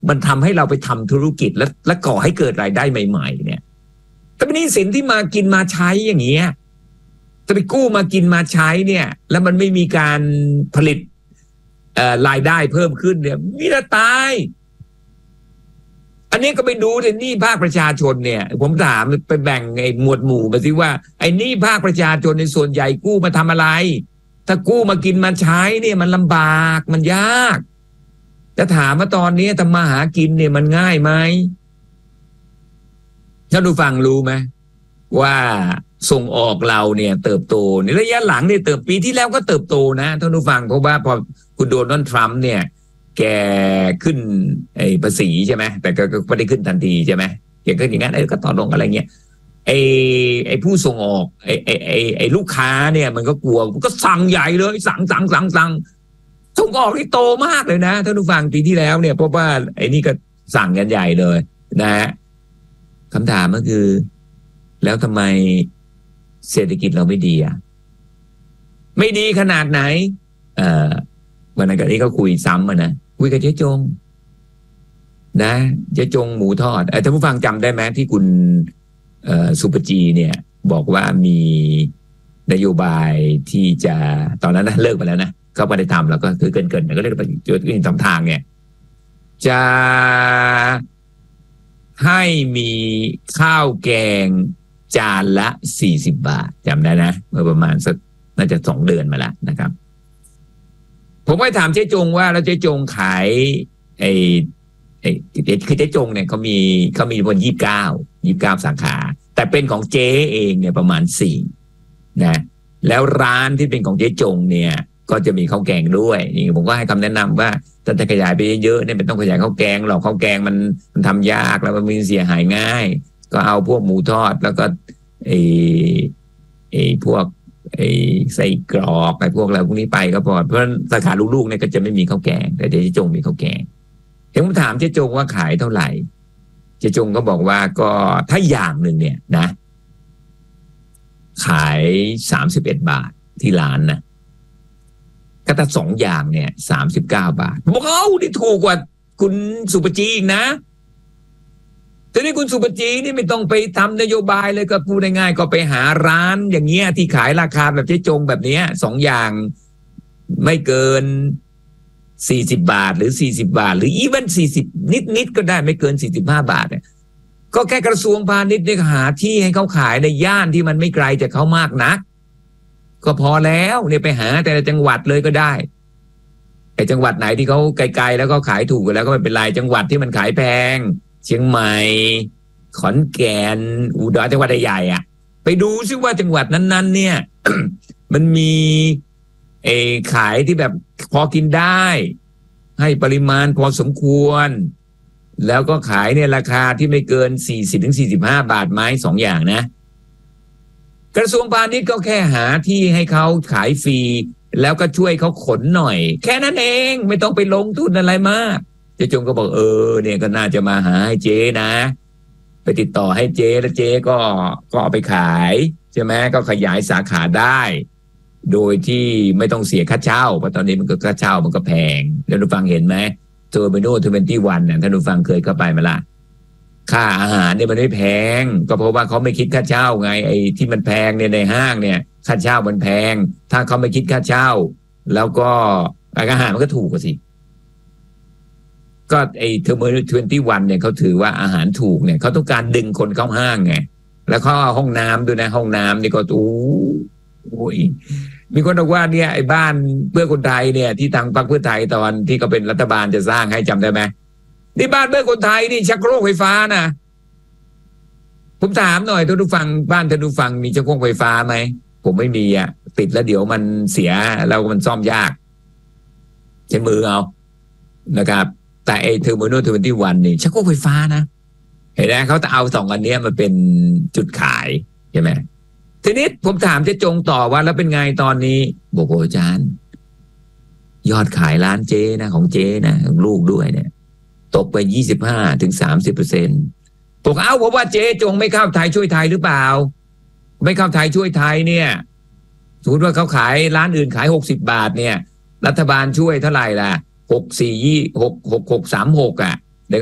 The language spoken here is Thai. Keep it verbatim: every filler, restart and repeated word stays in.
มันทำให้เราไปทำธุรกิจและและก่อให้เกิดรายได้ใหม่ๆเนี่ยแต่เป็นหนี้สินที่มากินมาใช้อย่างเงี้ยจะไปกู้มากินมาใช้เนี่ยแล้วมันไม่มีการผลิตเอ่อรายได้เพิ่มขึ้นเนี่ยมีแต่ตายอันนี้ก็ไปดูในหนี้ภาคประชาชนเนี่ยผมถามไปแบ่งไอ้หมวดหมู่มาสิว่าไอ้หนี้ภาคประชาชนในส่วนใหญ่กู้มาทำอะไรถ้ากู้มากินมาใช้เนี่ยมันลำบากมันยากจะถามว่าตอนนี้ทำมาหากินเนี่ยมันง่ายไหมท่านผู้ฟังรู้ไหมว่าส่งออกเราเนี่ยเติบโตในระยะหลังเนี่ยเติบปีที่แล้วก็เติบโตนะท่านผู้ฟังเพราะว่าพอคุณโดนัลด์ทรัมป์เนี่ยแกขึ้นไอ้ภาษีใช่ไหมแต่ก็ไม่ได้ขึ้นทันทีใช่ไหมแกก็อย่างนั้นไอ้ก็ต่อรองอะไรเงี้ยไอ้ไอ้ผู้ส่งออกไอ้ไอ้ไอ้ไอ้ลูกค้าเนี่ยมันก็กลัวมันก็สั่งใหญ่เลยสั่งสั่งสั่งสั่งส่งออกนี่โตมากเลยนะท่านผู้ฟังปีที่แล้วเนี่ยเพราะว่าไอ้นี่ก็สั่งกันใหญ่เลยนะฮะคำถามก็คือแล้วทำไมเศรษฐกิจเราไม่ดีอ่ะไม่ดีขนาดไหนเอ่อวันนั้นกับนี้ก็คุยซ้ำอ่ะนะคุยกับเจ๊จงนะเจ๊จงหมูทอดท่านผู้ฟังจำได้ไหมที่คุณเอ่อสุปจีเนี่ยบอกว่ามีนโยบายที่จะตอนนั้นนะเลิกไปแล้วนะเขาไม่ได้ทำแล้วก็คือเกินเกินก็เรียกว่าจุดที่ทำทางเนี่ยจะให้มีข้าวแกงจานละสี่สิบบาทจำได้นะเมื่อประมาณสักน่าจะสองเดือนมาแล้วนะครับผมไปถามเจ๊จงว่าแล้วเจ๊จงขายไอ้ไอ้คือเจ๊จงเนี่ยเขามีเขามีบนยี่สิบเก้ายี่สิบเก้าสาขาแต่เป็นของเจ๊เองเนี่ยประมาณสี่นะแล้วร้านที่เป็นของเจ๊จงเนี่ยก็จะมีข้าวแกงด้วยนี่ผมก็ให้คำแนะนำว่าถ้าจะขยายไปเยอะๆเนี่ยไม่ต้องขยายข้าวแกงหรอกข้าวแกงมันมันทำยากแล้วมันมีเสียหายง่ายก็เอาพวกหมูทอดแล้วก็ไอ้ไอ้พวกไอ้ไส้กรอกไอ้พวกอะไรพวกนี้ไปก็พอเพราะสาขาลูกๆเนี่ยก็จะไม่มีข้าวแกงแต่เจ๊จงมีข้าวแกงเดี๋ยวผมถามเจ๊จงว่าขายเท่าไหร่เจ๊จงก็บอกว่าก็ถ้าอย่างหนึ่งเนี่ยนะขายสามสิบเอ็ดบาทที่ร้านนะก็ถ้าสองอย่างเนี่ยสามสิบเก้าบาทบอกเอ้านี่ถูกกว่าคุณสุปจีอีกนะทีนี้คุณสุปจีนี่ไม่ต้องไปทำนโยบายเลยก็พูดง่ายๆก็ไปหาร้านอย่างเงี้ยที่ขายราคาแบบเจ๊จงแบบเนี้ยสองอย่างไม่เกินสี่สิบบาทหรือสี่สิบบาทหรืออีเวนสี่สิบนิดๆก็ได้ไม่เกินสี่สิบห้าบาทเนี่ยก็แค่กระทรวงพาณิชย์เนี่ยหาที่ให้เขาขายในย่านที่มันไม่ไกลจากเขามากนักก็พอแล้วเนี่ยไปหาแต่ละจังหวัดเลยก็ได้ไอ้จังหวัดไหนที่เขาไกลๆแล้วก็ขายถูกกันแล้วก็ไม่เป็นไรจังหวัดที่มันขายแพงเชียงใหม่ขอนแก่นอุดรจังหวัดใหญ่ๆอ่ะไปดูซิว่าจังหวัดนั้นๆเนี่ย มันมีไอ้ขายที่แบบพอกินได้ให้ปริมาณพอสมควรแล้วก็ขายในราคาที่ไม่เกิน สี่สิบถึงสี่สิบห้า บาทไม้สองอย่างนะกระทรวงพาณิชย์ก็แค่หาที่ให้เขาขายฟรีแล้วก็ช่วยเขาขนหน่อยแค่นั้นเองไม่ต้องไปลงทุนอะไรมากเจ๊จงก็บอกเออเนี่ยก็น่าจะมาหาให้เจ๊นะไปติดต่อให้เจ๊แล้วเจ๊ก็ก็เอาไปขายใช่ไหมก็ขยายสาขาได้โดยที่ไม่ต้องเสียค่าเช่าเพราะตอนนี้มันก็ค่าเช่ามันก็แพงแล้วทุกฟังเห็นไหมเทอร์มินอลยี่สิบเอ็ดเนี่ยท่านผู้ฟังเคยเข้าไปไหมล่ะค่าอาหารเนี่ยมันไม่แพงก็เพราะว่าเขาไม่คิดค่าเช่าไงไอ้ที่มันแพงเนี่ยในห้างเนี่ยค่าเช่ามันแพงถ้าเขาไม่คิดค่าเช่าแล้วก็อาหารมันก็ถูกกว่าสิก็ไอ้เทอร์มินอลยี่สิบเอ็ดเนี่ยเขาถือว่าอาหารถูกเนี่ยเขาต้องการดึงคนเข้าห้างไงแล้วเขาเอาห้องน้ำด้วยนะห้องน้ำนี่ก็โอ้ยมีคนบอกว่าเนี่ยไอ้บ้านเพื่อคนไทยเนี่ยที่ทางพรรคเพื่อไทยตอนที่เขาเป็นรัฐบาลจะสร้างให้จำได้ไหมนี่บ้านเพื่อคนไทยนี่ชักโครกไฟฟ้านะผมถามหน่อยท่านผู้ฟังบ้านท่านผู้ฟังมีชักโครกไฟฟ้าไหมผมไม่มีอ่ะติดแล้วเดี๋ยวมันเสียแล้วมันซ่อมยากใช้มือเอานะครับแต่ไอ้เทอร์มินอลยี่สิบเอ็ดนี่ชักโครกไฟฟ้านะเห็นไหมเขาจะเอาสองอันนี้มาเป็นจุดขายใช่ไหมทีนี้ผมถามเจ๊จงต่อว่าแล้วเป็นไงตอนนี้บอกโอ้อาจารย์ยอดขายร้านเจ๊นะของเจ๊นะของลูกด้วยเนี่ยตกไป ยี่สิบห้าถึงสามสิบเปอร์เซ็นต์ บอกเอ้าเพราะว่าเจ๊จงไม่เข้าไทยช่วยไทยหรือเปล่าไม่เข้าไทยช่วยไทยเนี่ยสมมติว่าเขาขายร้านอื่นขายหกสิบบาทเนี่ยรัฐบาลช่วยเท่าไหร่ล่ะหก สี่ ยี่ หก หก หก สาม หกอ่ะ